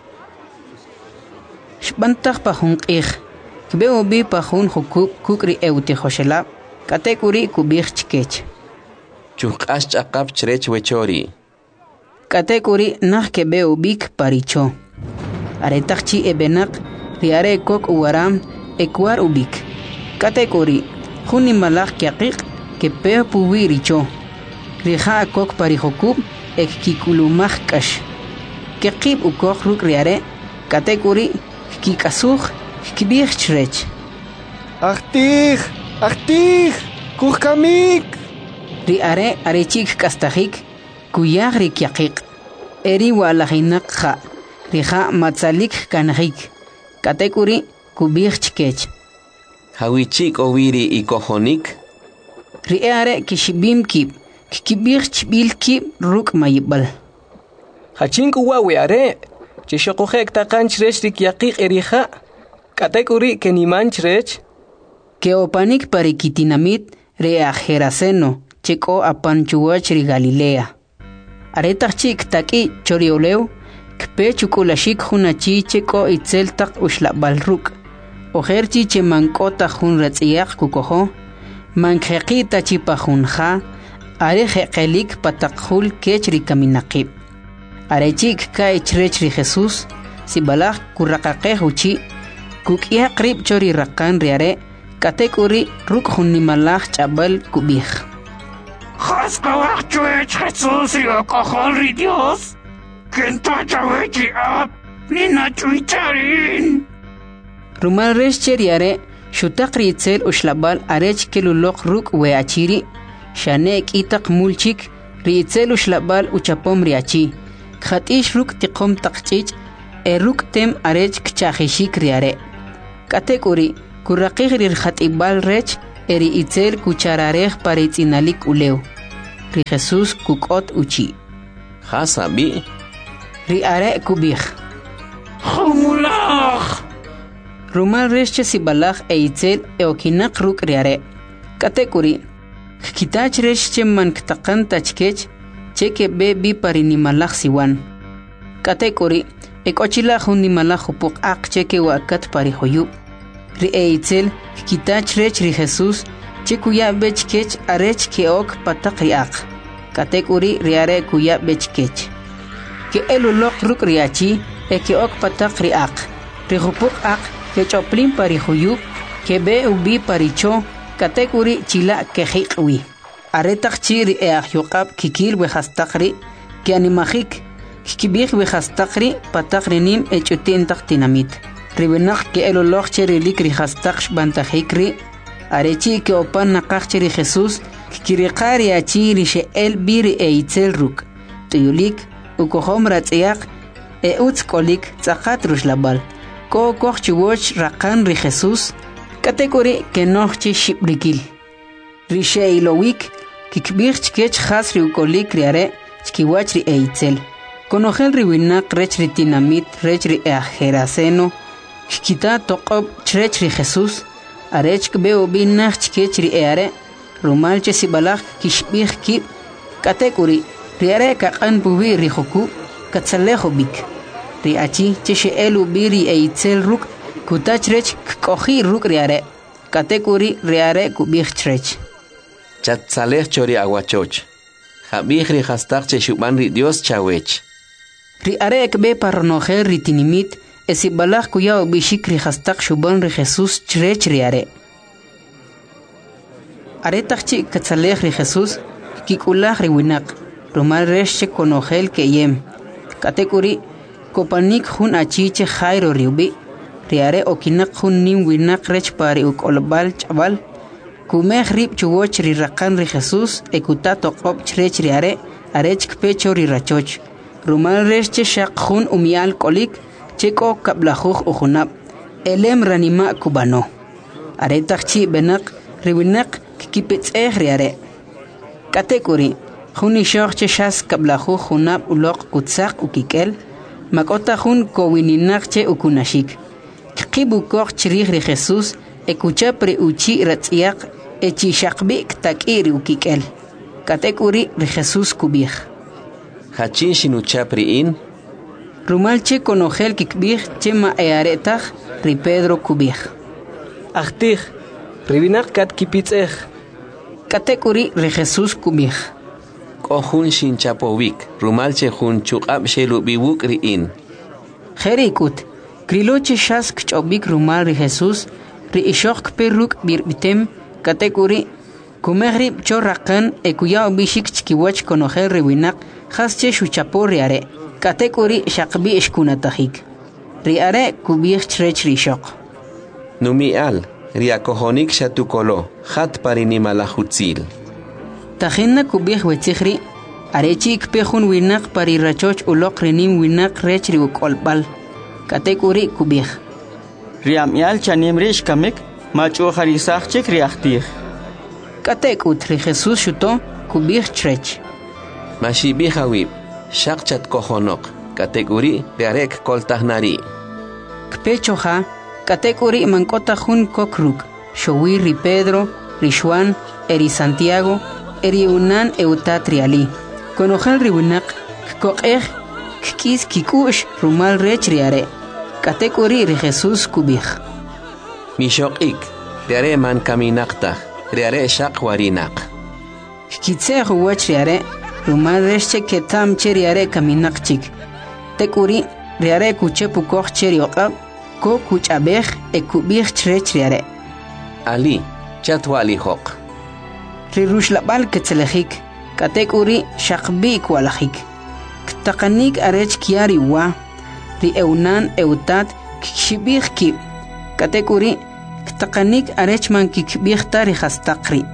Shbantach pahun qih. Kbeo bi pahun hukuk kukri eutihoshelab. Katekuri kubih chkech. Chuqash chaqap chrech wechori. Katekuri nah kebeo bik paricho. Aretakchi ebenak riare kok uwaram ekwar ubik. Kategori huni malak kiaqiq ke pe puwi richo. Riha kok parihokub ek kikulumah kash. Kekib ukok ruk riare kategori kikasuh kibih chrech. Achtih, kuhkamik. Riare arechik kastahik kuyag rikiaqiq. Eri walahinak kha. Riha matzalik kanahik. Katekuri kubih chkech. Hawichik oviri y kojonik. Riare kishibim kib. Kibih chbil kib ruk mayibal. Hachinku wawe are. Chishokojek takan chrech rik yaqiq erija. Katekuri keniman chrech. Keopanik parikitinamit reajeraceno. Cheko apanchuach ri Galilea. Aretachik taki chorioleu. Kpe chukulashik hunachi cheko itzel tak ushlabal ruk. Ojerchi che mankota hun ratziyak kukoho. Mankhekita chipa hunja. Are jekelik patakhul kechri kaminakib. Arechik ka ichrechri Jesús. Sibalak kurakake huchi. Kukia krib chori rakan riare. Katekuri ruk hunimalak chabal kubih. Haskawak chuech Jesús y okohol Dios. Kenta chawechi ap nina chuicharin. Rumal rescheriare Shutaq riitzel ushlabal arech kelulok ruk weachiri. Shanek itaq mulchik riitzel ushlabal uchapom riachi. Khatish ruk tiqom taqchich eruk tem arech kchahishik riare. Katekuri kuraqig rirkhatibal rech eri itzel kuchararej paritzinalik uleu. Ri Jesús kukot uchi. Hasabi. Ri are kubij. Humulach. Rumal resche sibalach eitzel eokinak ruk riare. Katekuri. Kitach resche man ktaqan tachkech cheke bebi parinimalach siwan. Katekuri. Ekochila hundimalach upuk ak cheke wakat parihoyub. Ri eitzel kitach rech ri Jesús chekuya bechkech arech keok patak riak. Katekuri riare kuya bechkech. Ke elulok ruk riachi keok patak riak. Rihupuk ak ke choplin parihuyub ke be ubi paricho katekuri chila ke hiqwi. Aretak chi ri yukab kikil wehastakri ke animajik kibih wehastakri patak rinim echutin tak tinamit. Ribenak ke elulok cherilik rihastaksh bantajikri arechi ke opan nakachiri Jesús kikiriqari achiri she el biri eitzel ruk tuyulik ukohom ratziak utskolik tzaqat rushlabal ko kochchiwoch raqan ri Jesús katekori ke nochchi shibrikil risheilowik kikbich kech khas ri ukolik riare chkiwach ri eitzel konogel riwinak rech ri tinamit rech ri ajeraseno kikita toqob chrech ri Jesús arech kbeo binach chkech ri eare rumal che sibalach kishbih kib katekuri riare kaqan bubi ri khoku katsalejo bik ri achi che elu biri eitzel ruk kutachrech kohi ruk riare katekuri riare kubih chrech Chatsalech chori aguachoch Jabih ri hastaq che shuban ri Dios chawech riare kbe parnojer ri tinimit esibalach kuyao bishik ri hastaq shuban ri Jesús chrech riare Aretachchi katsalech ri Jesús kikulach ri winak rumal resche konogel keyem katekuri kopanik hun achiche jairo riubi riare okinak hun nim winak rech pari ukolbal chabal kumeh rib chuwoch ri raqan ri Jesús ekutato qop chrech riare arech kpecho ri rachoch rumal resche shaq hun umial kolik cheko kablajuj ujunab elem ranima kubano aretachchi benak riwinak kipets riare katekuri Juni shorche shas kablahu junab ulok kutsak ukikel makota jun kowininache ukunashik kibu kor chirih ri Jesús ekuchapre uchi ratziak echi shakbi takiri ukikel katekuri ri Jesús kubih Hachin shinuchapri in Rumalche konogel kikbih chema earetach ri Pedro kubih Achtih ribinak kat kipitzeh katekuri ri Jesús kubih Kohun shin chapovik, rumalche hun chukab shelu biwuk riin. Jerikut, kriloche shas kchobik rumal ri Jesús, ri ishok perruk birbitem, katekuri, kumehri chorrakan ekuyao bishik chkiwach konojer riwinak, hasche shuchapo riare, katekuri shakbi ishkunatahik. Riare kubich chrech rishok. Numial, riakohonik shatukolo, hat parinimalahutzil. Tajena kubih wetzihri, arechi ikpehun winak pari rachoch ulok renim winak rechri ukolbal. Katekuri kubih. Riamial chanim rish kamek, machu harisach chek riachtir. Katekut ri Jesús shuto kubih chrech. Mashibi hawib, shakchat kohonok, katekuri riarek koltahnari. Kpechoha, katekuri mankota hun kokruk, showi ri Pedro, ri Juan, eri Santiago, eri unan eutatriali. Konojal riwinak, kokeh, kis kikush rumal rech riare. Katekuri ri Jesús kubih. Mishok ik, riare man kaminakta, riare shak warinak. Kitse huwach riare, rumal reche ketam che riare kaminak chik. Tekuri riare kuche pukoch cheriokab, ko kuchabeh e kubih chrech riare. Ali, chatwali hok. Rirushlabal ketzelejik, katekuri shakbi kwalajik. Ktakanik arech kiari wa, ri eunan eutat kshibih kib. Katekuri ktaqanik arechman kikbichtari hastaqri.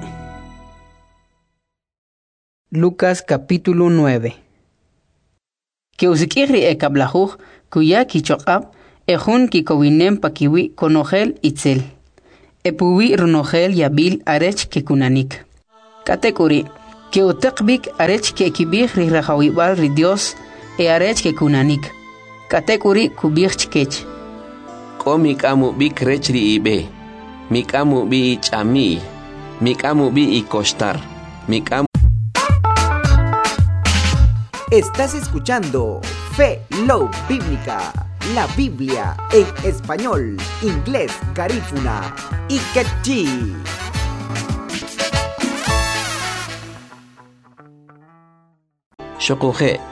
Lucas capítulo 9. Que usikiri ekablajuj kuya kichokab ejun kikowinem pakiwi konogel itzel. Epuwi runogel yabil arech kekunanik. Katekuri que utekbik arech kekibij rirajawibal ri Dios e arech kekunanik. Katekuri kubij chkech. Ko mikamu bi krechri ibe. Mikamu bi chami. Mikamu bi ikostar. Mikamu. Estás escuchando Fe Love Bíblica, la Biblia en español, inglés, garífuna y quechí. Shokuje